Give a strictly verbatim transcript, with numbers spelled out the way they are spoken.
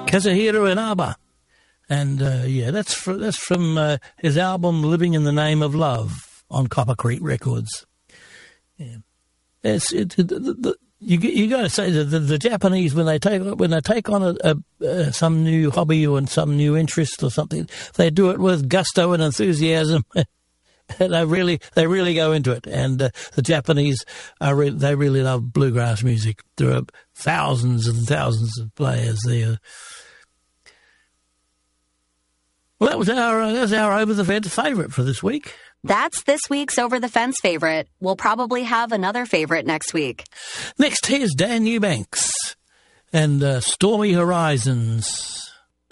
Kazuhiro Inaba. And, uh, yeah, that's, fr- that's from uh, his album Living in the Name of Love on Copper Creek Records. Yeah. It's, it, it, the, the, you you got to say that the, the Japanese, when they take when they take on a, a, uh, some new hobby or some new interest or something, they do it with gusto and enthusiasm. they really they really go into it. And uh, the Japanese are re- they really love bluegrass music. There are thousands and thousands of players there. Well, that was our uh, that was our Over the Fence favourite for this week. That's this week's Over the Fence favorite. We'll probably have another favorite next week. Next, here's Dan Eubanks and uh, Stormy Horizons.